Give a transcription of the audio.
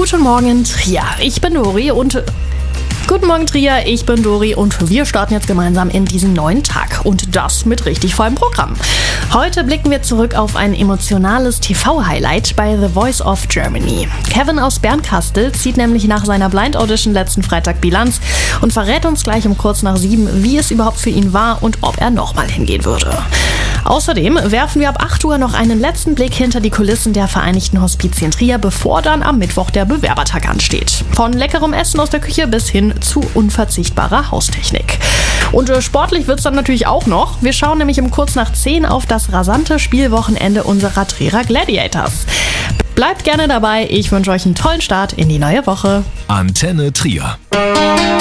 Guten Morgen, Trier. Ich bin Dori und... Guten Morgen, Trier. Ich bin Dori und wir starten jetzt gemeinsam in diesen neuen Tag. Und das mit richtig vollem Programm. Heute blicken wir zurück auf ein emotionales TV-Highlight bei The Voice of Germany. Kevin aus Bernkastel zieht nämlich nach seiner Blind Audition letzten Freitag Bilanz und verrät uns gleich um kurz nach 7, wie es überhaupt für ihn war und ob er nochmal hingehen würde. Außerdem werfen wir ab 8 Uhr noch einen letzten Blick hinter die Kulissen der Vereinigten Hospizien Trier, bevor dann am Mittwoch der Bewerbertag ansteht. Von leckerem Essen aus der Küche bis hin zu unverzichtbarer Haustechnik. Und sportlich wird's dann natürlich auch noch. Wir schauen nämlich um kurz nach 10 auf das rasante Spielwochenende unserer Trierer Gladiators. Bleibt gerne dabei, ich wünsche euch einen tollen Start in die neue Woche. Antenne Trier.